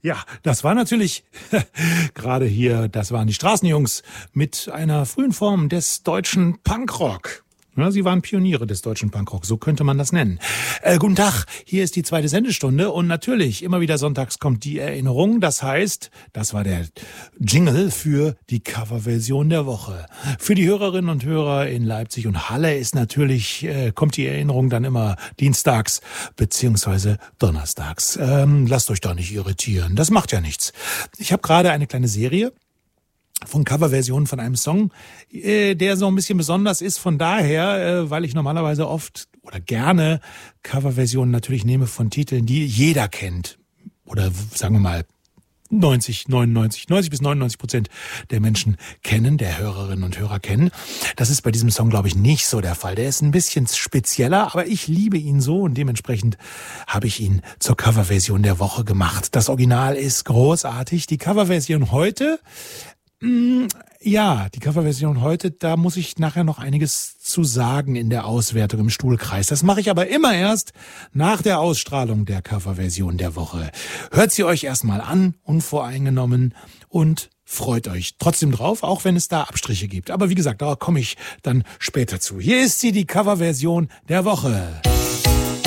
Ja, das war natürlich gerade hier, das waren die Straßenjungs mit einer frühen Form des deutschen Punkrock. Ja, sie waren Pioniere des deutschen Punkrock, so könnte man das nennen. Guten Tag, hier ist die zweite Sendestunde und natürlich, immer wieder sonntags kommt die Erinnerung. Das heißt, das war der Jingle für die Coverversion der Woche. Für die Hörerinnen und Hörer in Leipzig und Halle ist natürlich, kommt die Erinnerung dann immer dienstags beziehungsweise donnerstags. Lasst euch da nicht irritieren, das macht ja nichts. Ich habe gerade eine kleine Serie von Coverversionen von einem Song, der so ein bisschen besonders ist. Von daher, weil ich normalerweise oft oder gerne Coverversionen natürlich nehme von Titeln, die jeder kennt. Oder sagen wir mal 90 bis 99% der Menschen kennen, der Hörerinnen und Hörer kennen. Das ist bei diesem Song, glaube ich, nicht so der Fall. Der ist ein bisschen spezieller, aber ich liebe ihn so und dementsprechend habe ich ihn zur Coverversion der Woche gemacht. Das Original ist großartig. Die Coverversion heute, ja, die Coverversion heute, da muss ich nachher noch einiges zu sagen in der Auswertung im Stuhlkreis. Das mache ich aber immer erst nach der Ausstrahlung der Coverversion der Woche. Hört sie euch erstmal an, unvoreingenommen, und freut euch trotzdem drauf, auch wenn es da Abstriche gibt. Aber wie gesagt, da komme ich dann später zu. Hier ist sie, die Coverversion der Woche.